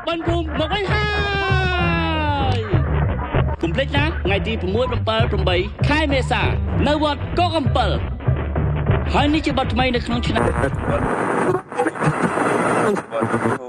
បានភូមិមកវិញហើយកុំភ្លេចណាថ្ងៃទី6 7 8ខែមេសានៅវត្តកកកំពឹលហើយនេះជាបទថ្មីនៅក្នុងឆ្នាំ